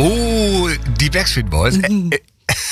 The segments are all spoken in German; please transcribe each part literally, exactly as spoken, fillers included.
Oh, die Backstreet Boys. Mhm. Äh, äh.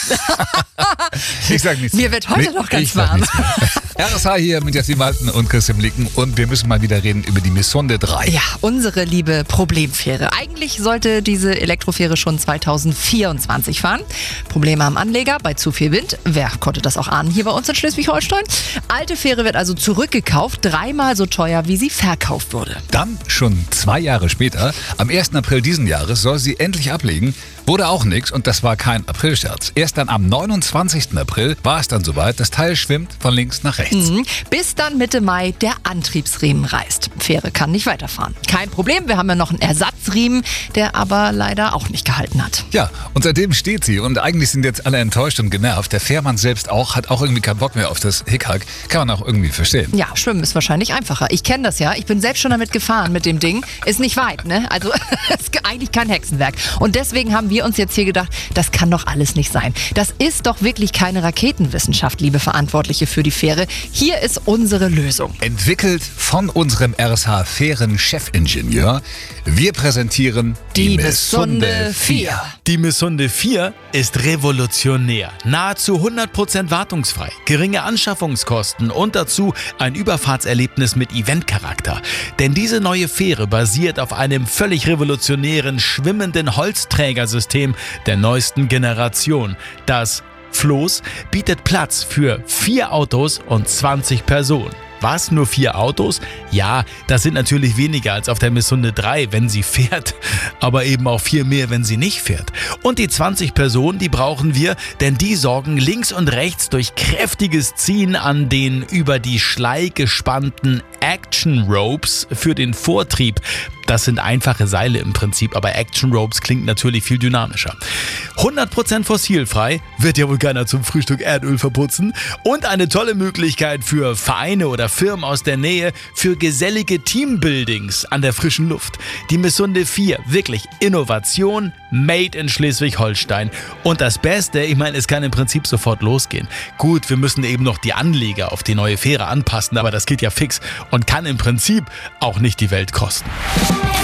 Ich sag nichts Mir mehr. wird heute Nee, noch ganz ich sag warm. nichts mehr. R S H hier mit Jasmin Walten und Christian Blicken und wir müssen mal wieder reden über die Missunde drei. Ja, unsere liebe Problemfähre. Eigentlich sollte diese Elektrofähre schon zweitausendvierundzwanzig fahren. Probleme am Anleger bei zu viel Wind. Wer konnte das auch ahnen hier bei uns in Schleswig-Holstein? Alte Fähre wird also zurückgekauft, dreimal so teuer, wie sie verkauft wurde. Dann, schon zwei Jahre später, am ersten April diesen Jahres, soll sie endlich ablegen. Wurde auch nichts und das war kein Aprilscherz. Erst dann am neunundzwanzigsten April war es dann soweit. Das Teil schwimmt von links nach rechts. Mhm. Bis dann Mitte Mai der Antriebsriemen reißt. Fähre kann nicht weiterfahren. Kein Problem, wir haben ja noch einen Ersatzriemen, der aber leider auch nicht gehalten hat. Ja, und seitdem steht sie und eigentlich sind jetzt alle enttäuscht und genervt. Der Fährmann selbst auch, hat auch irgendwie keinen Bock mehr auf das Hickhack. Kann man auch irgendwie verstehen. Ja, schwimmen ist wahrscheinlich einfacher. Ich kenne das ja. Ich bin selbst schon damit gefahren mit dem Ding. Ist nicht weit, ne? Also ist eigentlich kein Hexenwerk. Und deswegen haben wir uns jetzt hier gedacht, das kann doch alles nicht sein. Das ist doch wirklich keine Raketenwissenschaft, liebe Verantwortliche für die Fähre. Hier ist unsere Lösung. Entwickelt von unserem R S H-Fähren-Chefingenieur. Wir präsentieren Die Missunde vier. Die Missunde vier ist revolutionär. Nahezu hundert Prozent wartungsfrei, geringe Anschaffungskosten und dazu ein Überfahrtserlebnis mit Eventcharakter. Denn diese neue Fähre basiert auf einem völlig revolutionären, schwimmenden Holzträgersystem der neuesten Generation. Das Floß bietet Platz für vier Autos und zwanzig Personen. Was? Nur vier Autos? Ja, das sind natürlich weniger als auf der Missunde drei, wenn sie fährt, aber eben auch viel mehr, wenn sie nicht fährt. Und die zwanzig Personen, die brauchen wir, denn die sorgen links und rechts durch kräftiges Ziehen an den über die Schlei gespannten Action Ropes für den Vortrieb. Das sind einfache Seile im Prinzip, aber Action Ropes klingt natürlich viel dynamischer. hundert Prozent fossilfrei, wird ja wohl keiner zum Frühstück Erdöl verputzen. Und eine tolle Möglichkeit für Vereine oder Firmen aus der Nähe für gesellige Teambuildings an der frischen Luft. Die Missunde vier, wirklich Innovation, made in Schleswig-Holstein. Und das Beste, ich meine, es kann im Prinzip sofort losgehen. Gut, wir müssen eben noch die Anleger auf die neue Fähre anpassen, aber das geht ja fix und kann im Prinzip auch nicht die Welt kosten.